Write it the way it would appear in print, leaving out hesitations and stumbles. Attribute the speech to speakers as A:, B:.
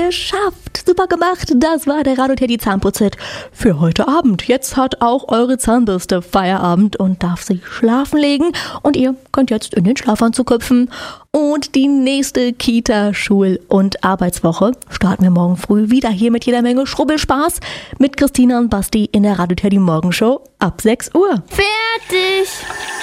A: geschafft. Super gemacht. Das war der Radio Teddy Zahnputz-Hit für heute Abend. Jetzt hat auch eure Zahnbürste Feierabend und darf sich schlafen legen. Und ihr könnt jetzt in den Schlafanzug hüpfen. Und die nächste Kita-, Schul- und Arbeitswoche starten wir morgen früh wieder hier mit jeder Menge Schrubbelspaß mit Christina und Basti in der Radio Teddy Morgenshow ab 6 Uhr.
B: Fertig!